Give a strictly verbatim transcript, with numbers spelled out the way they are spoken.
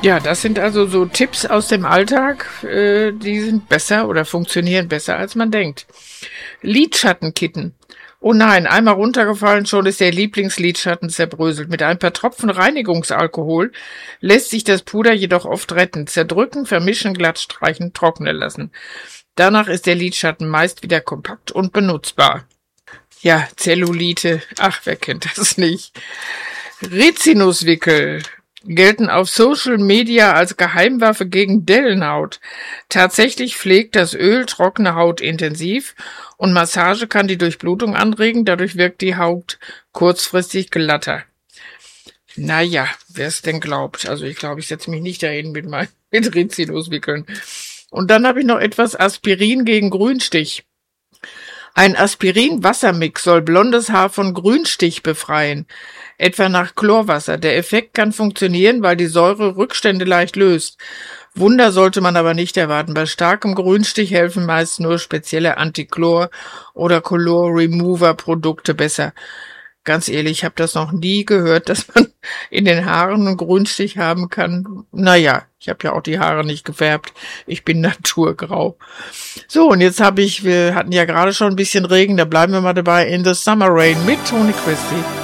Ja, das sind also so Tipps aus dem Alltag, äh, die sind besser oder funktionieren besser, als man denkt. Lidschattenkitten. Oh nein, einmal runtergefallen, schon ist der Lieblingslidschatten zerbröselt. Mit ein paar Tropfen Reinigungsalkohol lässt sich das Puder jedoch oft retten. Zerdrücken, vermischen, glatt streichen, trocknen lassen. Danach ist der Lidschatten meist wieder kompakt und benutzbar. Ja, Zellulite, ach, wer kennt das nicht? Rizinuswickel gelten auf Social Media als Geheimwaffe gegen Dellenhaut. Tatsächlich pflegt das Öl trockene Haut intensiv und Massage kann die Durchblutung anregen, dadurch wirkt die Haut kurzfristig glatter. Naja, wer es denn glaubt. Also ich glaube, ich setze mich nicht dahin mit, mein, mit Rizinuswickeln. Und dann habe ich noch etwas Aspirin gegen Grünstich. Ein Aspirin-Wassermix soll blondes Haar von Grünstich befreien, etwa nach Chlorwasser. Der Effekt kann funktionieren, weil die Säure Rückstände leicht löst. Wunder sollte man aber nicht erwarten. Bei starkem Grünstich helfen meist nur spezielle Anti-Chlor- oder Color-Remover-Produkte besser. Ganz ehrlich, ich habe das noch nie gehört, dass man in den Haaren einen Grünstich haben kann. Naja, ich habe ja auch die Haare nicht gefärbt. Ich bin naturgrau. So, und jetzt habe ich, wir hatten ja gerade schon ein bisschen Regen, da bleiben wir mal dabei, In the Summer Rain mit Tony Christie.